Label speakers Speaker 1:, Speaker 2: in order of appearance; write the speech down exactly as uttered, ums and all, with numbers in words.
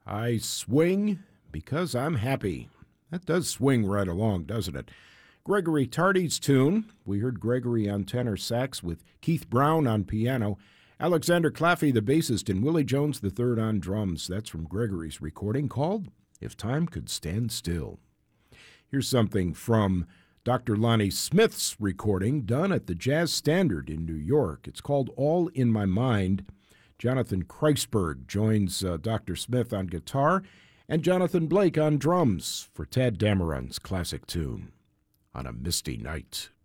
Speaker 1: I swing because I'm happy. That does swing right along, doesn't it? Gregory Tardy's tune. We heard Gregory on tenor sax with Keith Brown on piano, Alexander Claffey, the bassist, and Willie Jones the third on drums. That's from Gregory's recording called If Time Could Stand Still. Here's something from Doctor Lonnie Smith's recording done at the Jazz Standard in New York. It's called All in My Mind. Jonathan Kreisberg joins uh, Doctor Smith on guitar and Jonathan Blake on drums for Tad Dameron's classic tune, On a Misty Night.